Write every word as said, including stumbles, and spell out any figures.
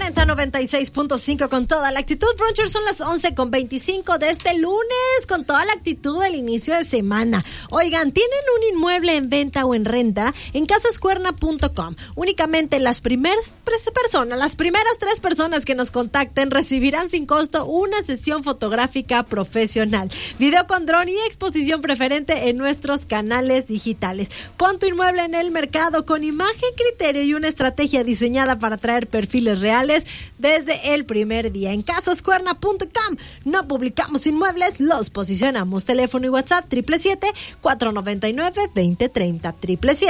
Menta noventa y seis punto cinco con toda la actitud. Brunchers, son las once con veinticinco de este lunes con toda la actitud del inicio de semana. Oigan, ¿tienen un inmueble en venta o en renta? En casas cuerna punto com. Únicamente las primeras personas, las primeras tres personas que nos contacten recibirán sin costo una sesión fotográfica profesional, video con dron y exposición preferente en nuestros canales digitales. Pon tu inmueble en el mercado con imagen, criterio y una estrategia diseñada para traer perfiles reales desde el primer día. En casas cuerna punto com no publicamos inmuebles, los posicionamos. Teléfono y WhatsApp triple siete, cuatro nueve nueve, veinte treinta, triple siete.